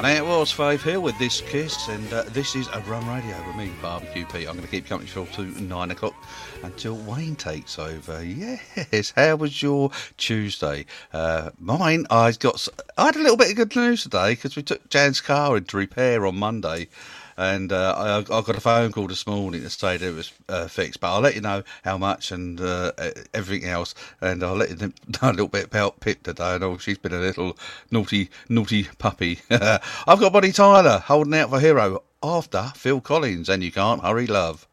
Now it was Faith Hill with This Kiss, and this is a Rum Radio with me, Barbecue Pete. I'm going to keep company till 9 o'clock until Wayne takes over. Yes, how was your Tuesday? Mine, I had a little bit of good news today because we took Jan's car into repair on Monday. And I got a phone call this morning to say that it was fixed. But I'll let you know how much and everything else. And I'll let you know a little bit about Pip today. And she's been a little naughty puppy. I've got Bonnie Tyler holding out for Hero after Phil Collins. And You Can't Hurry Love.